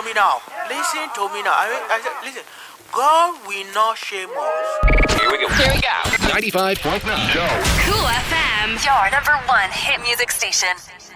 me now. Listen to me now. I said, listen. God will not shame us. Here we go. 95.9. Cool FM, your number one hit music station.